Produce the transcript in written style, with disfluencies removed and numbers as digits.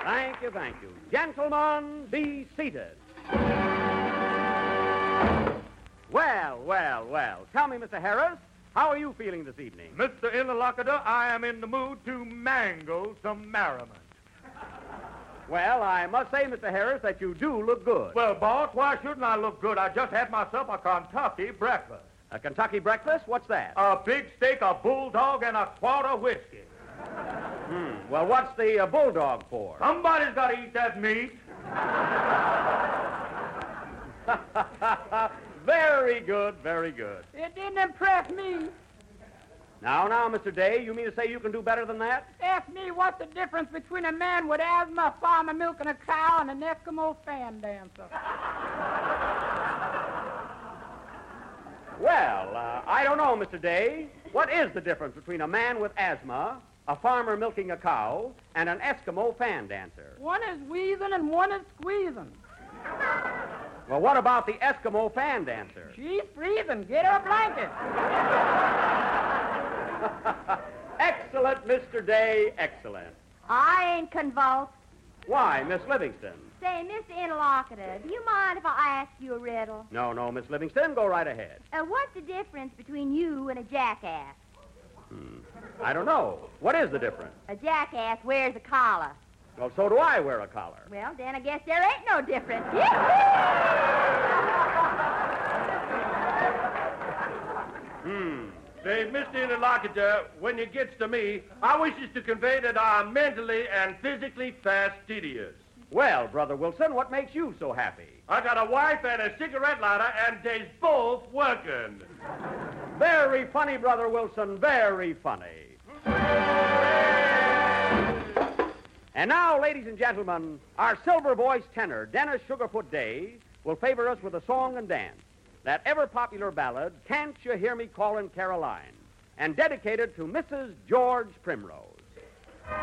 Thank you, thank you. Gentlemen, be seated. Well. Tell me, Mr. Harris, how are you feeling this evening? Mr. Interlocutor, I am in the mood to mangle some merriment. Well, I must say, Mr. Harris, that you do look good. Well, boss, why shouldn't I look good? I just had myself a Kentucky breakfast. A Kentucky breakfast? What's that? A big steak, a bulldog, and a quart of whiskey. Well, what's the bulldog for? Somebody's got to eat that meat. Very good, very good. It didn't impress me. Now, Mr. Day, you mean to say you can do better than that? Ask me what's the difference between a man with asthma, a farmer milking a cow, and an Eskimo fan dancer. Well, I don't know, Mr. Day. What is the difference between a man with asthma, a farmer milking a cow, and an Eskimo fan dancer? One is wheezing and one is squeezing. Well, what about the Eskimo fan dancer? She's freezing. Get her a blanket. Excellent, Mr. Day, excellent. I ain't convulsed. Why, Miss Livingston? Say, Mr. Interlocutor, do you mind if I ask you a riddle? No, Miss Livingston, go right ahead. What's the difference between you and a jackass? I don't know. What is the difference? A jackass wears a collar. Well, so do I wear a collar. Well, then I guess there ain't no difference. Say, Mr. Interlocutor, when it gets to me, I wishes to convey that I'm mentally and physically fastidious. Well, Brother Wilson, what makes you so happy? I got a wife and a cigarette lighter, and they's both working. Very funny, Brother Wilson, very funny. And now, ladies and gentlemen, our silver-voiced tenor, Dennis Sugarfoot Day, will favor us with a song and dance, that ever-popular ballad, Can't You Hear Me Callin' Caroline, and dedicated to Mrs. George Primrose.